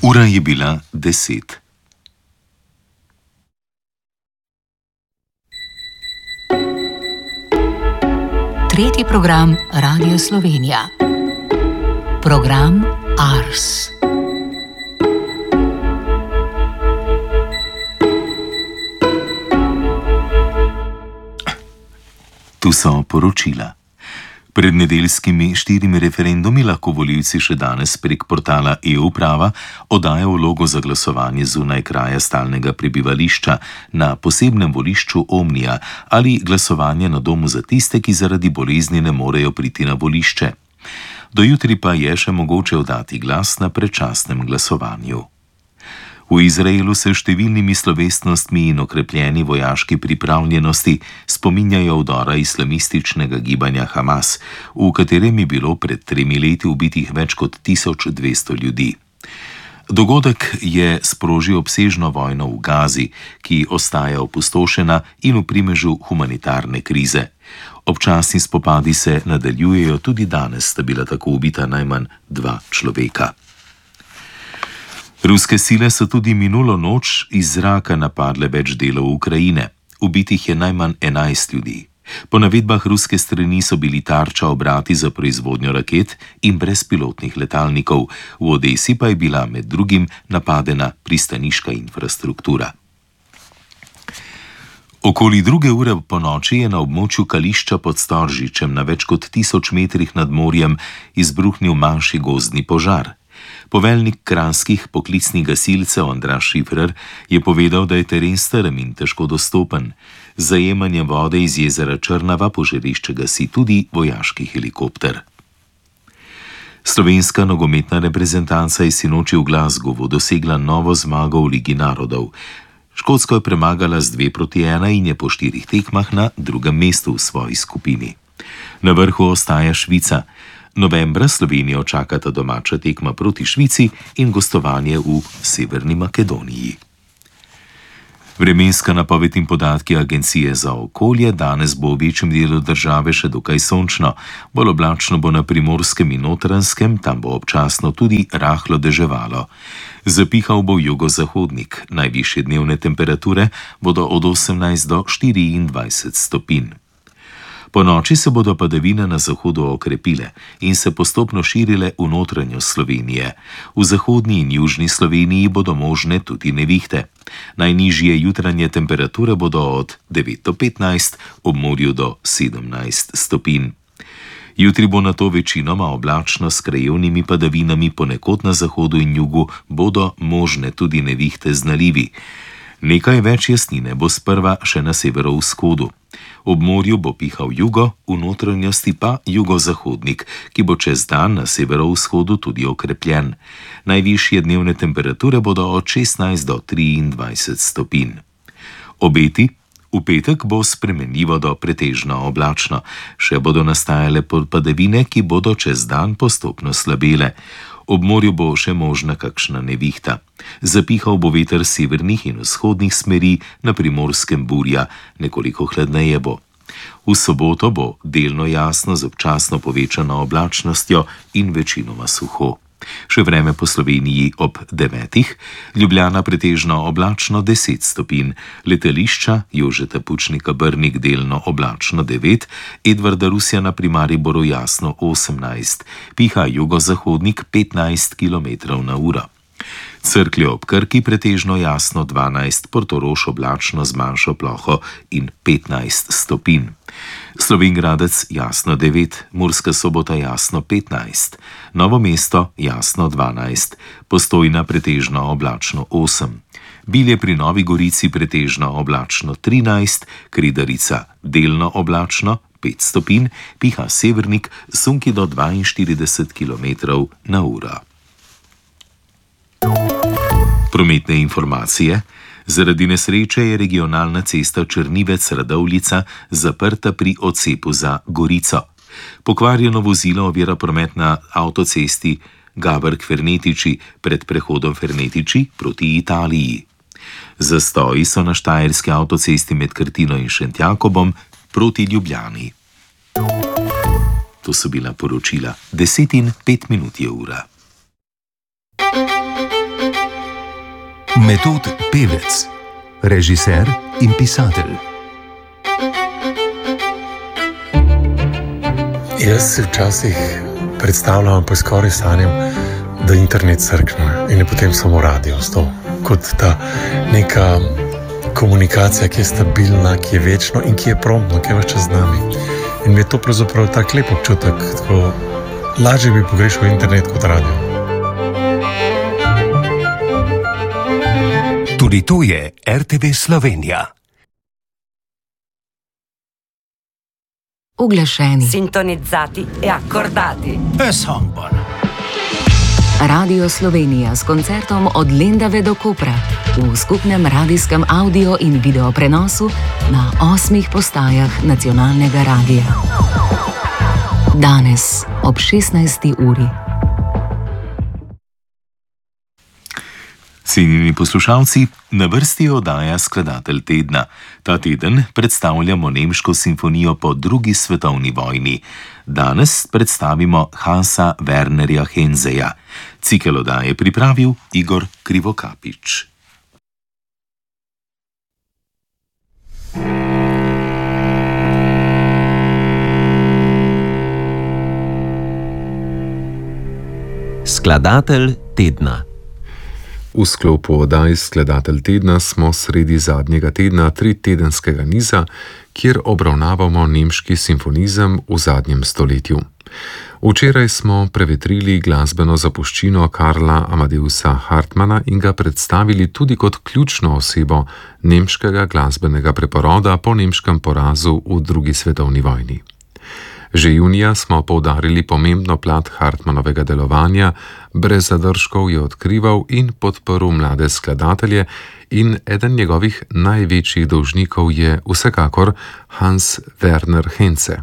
Ura je bila 10. Tretji program Radio Slovenija. Program Ars. Tu so poročila. Pred nedeljskimi 4 referendumi lahko volivci še danes prek portala e-uprava oddajo vlogo za glasovanje zunaj kraja stalnega prebivališča na posebnem volišču Omnija ali glasovanje na domu za tiste, ki zaradi bolezni ne morejo priti na volišče. Do jutri pa je še mogoče oddati glas na predčasnem glasovanju. V Izraelu se številnimi slovesnostmi in okrepljeni vojaški pripravljenosti spominjajo vdora islamističnega gibanja Hamas, v katerem je bilo pred 3 leti ubitih več kot 1200 ljudi. Dogodek je sprožil obsežno vojno v Gazi, ki ostaja opustošena in v primežu humanitarne krize. Občasni spopadi se nadaljujejo, tudi danes sta bila tako ubita najmanj 2 človeka. Ruske sile so tudi minulo noč iz zraka napadle več delov Ukrajine. Ubitih je najmanj 11 ljudi. Po navedbah ruske strani so bili tarča obrati za proizvodnjo raket in brezpilotnih letalnikov. V Odesi pa je bila med drugim napadena pristaniška infrastruktura. Okoli 2 ure po noči je na območju Kališča pod Storžičem na več kot 1000 metrih nad morjem izbruhnil manjši gozdni požar. Poveljnik kranjskih poklicnih gasilcev Andraž Šifrer je povedal, da je teren strm in težko dostopen. Z zajemanjem vode iz jezera Črnava požarišče gasi tudi vojaški helikopter. Slovenska nogometna reprezentanca je sinoči v Glasgowu dosegla novo zmago v Ligi narodov. Škotsko je premagala z 2-1 in je po 4 tekmah na 2. mestu v svoji skupini. Na vrhu ostaja Švica. Novembra Slovenijo čakata domača tekma proti Švici in gostovanje v Severni Makedoniji. Vremenska napoved in podatki Agencije za okolje: danes bo v večjem delu države še dokaj sončno, bolj oblačno bo na Primorskem in Notranjskem, tam bo občasno tudi rahlo deževalo. Zapihal bo jugozahodnik, najvišje dnevne temperature bodo od 18 do 24 stopinj. Po noči se bodo padavine na zahodu okrepile in se postopno širile v notranjost Slovenije. V zahodni in južni Sloveniji bodo možne tudi nevihte. Najnižje jutranje temperature bodo od 9 do 15, ob morju do 17 stopinj. Jutri bo nato večinoma oblačno s krajevnimi padavinami, ponekod na zahodu in jugu bodo možne tudi nevihte z nalivi. Nekaj več jasnine bo sprva še na severovzhodu. Ob morju bo pihal jugo, v notranjosti pa jugozahodnik, ki bo čez dan na severovzhodu tudi okrepljen. Najvišje dnevne temperature bodo od 16 do 23 stopinj. Obeti: v petek bo spremenljivo do pretežno oblačno, še bodo nastajale padavine, ki bodo čez dan postopno slabele. Ob morju bo še možna kakšna nevihta. Zapihal bo veter severnih in vzhodnih smeri, na Primorskem burja, nekoliko hladneje bo. V soboto bo delno jasno z občasno povečano oblačnostjo in večinoma suho. Še vreme po Sloveniji ob 9, Ljubljana pretežno oblačno 10 stopinj, letališča Jožeta Pučnika Brnik delno oblačno 9, Edvarda Rusjana pri Mariboru jasno 18, piha jugozahodnik 15 km/h. Cerklje ob Krki pretežno jasno 12, Portorož oblačno z manjšo ploho in 15 stopinj. Slovenj Gradec jasno 9, Murska Sobota jasno 15, Novo mesto jasno 12, Postojna pretežno oblačno 8, Bilje pri Novi Gorici pretežno oblačno 13, Kridarica delno oblačno 5 stopinj, piha severnik, sunki do 42 km/h. Prometne informacije. Zaradi nesreče je regionalna cesta Črnivec-Radovljica zaprta pri odcepu za Gorico. Pokvarjeno vozilo ovira promet na avtocesti Gaberg-Fernetiči pred prehodom Fernetiči proti Italiji. Zastoji so na štajerski avtocesti med Krtino in Šentjakobom proti Ljubljani. To so bila poročila. 10:05 je ura. Metod pevec, režiser in pisatelj. Jaz se včasih predstavljam, pa skoraj sanjam, da internet crkne in je potem samo radio stol. Kot ta neka komunikacija, ki je stabilna, ki je večna in ki je promptna, ki je več čas z nami. In mi je to pravzaprav tak lep občutek, tako lažje bi pogrešal internet kot radio. Tudi to je RTV Slovenija. Uglašeni. Sintonizzati e accordati. Radio Slovenija s koncertom od Lendave do Kopra v skupnem radijskem audio in video prenosu na 8 postajah nacionalnega radija. Danes ob 16. uri. Cenjeni poslušalci, na vrsti je oddaja Skladatelj tedna. Ta teden predstavljamo nemško simfonijo po drugi svetovni vojni. Danes predstavimo Hansa Wernerja Henseja. Cikel oddaje je pripravil Igor Krivokapič. Skladatelj tedna. V sklopu oddaj Skladatelj tedna smo sredi zadnjega tedna tritedenskega niza, kjer obravnavamo nemški simfonizem v zadnjem stoletju. Včeraj smo prevetrili glasbeno zapuščino Karla Amadeusa Hartmana in ga predstavili tudi kot ključno osebo nemškega glasbenega preporoda po nemškem porazu v drugi svetovni vojni. Že junija smo poudarili pomembno plat Hartmanovega delovanja, brez zadržkov je odkrival in podprl mlade skladatelje in eden njegovih največjih dolžnikov je vsekakor Hans Werner Hense.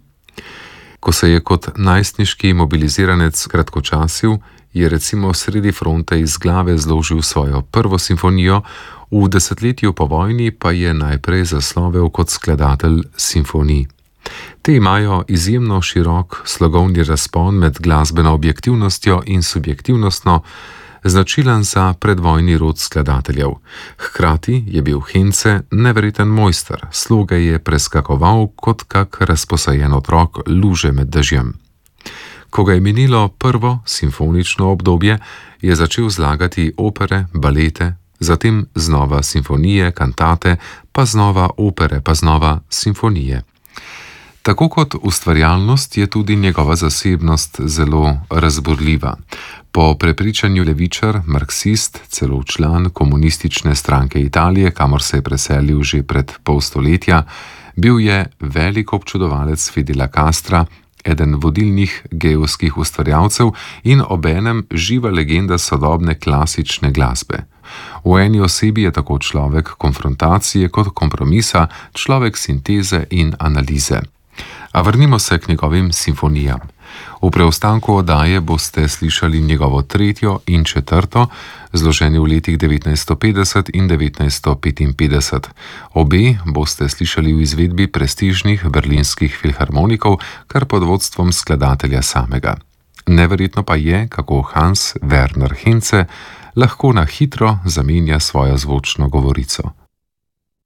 Ko se je kot najstniški mobiliziranec kratkočasil, je recimo sredi fronte iz glave zložil svojo prvo simfonijo, v desetletju po vojni pa je najprej zaslovel kot skladatelj simfonij. Te imajo izjemno širok slogovni razpon med glasbeno objektivnostjo in subjektivnostjo, značilen za predvojni rod skladateljev. Hkrati je bil Hense neverjeten mojster, sloge je preskakoval kot kak razposajen otrok luže med dežjem. Ko ga je minilo prvo simfonično obdobje, je začel zlagati opere, balete, zatem znova simfonije, kantate, pa znova opere, pa znova simfonije. Tako kot ustvarjalnost je tudi njegova zasebnost zelo razburljiva. Po prepričanju levičar, marksist, celo član komunistične stranke Italije, kamor se je preselil že pred pol stoletja, bil je velik občudovalec Fidela Castra, eden vodilnih gejovskih ustvarjalcev in obenem živa legenda sodobne klasične glasbe. V eni osebi je tako človek konfrontacije kot kompromisa, človek sinteze in analize. A vrnimo se k njegovim simfonijam. V preostanku oddaje boste slišali njegovo tretjo in četrto, zloženi v letih 1950 in 1955. Obe boste slišali v izvedbi prestižnih berlinskih filharmonikov, kar pod vodstvom skladatelja samega. Neverjetno pa je, kako Hans Werner Hense lahko na hitro zamenja svojo zvočno govorico.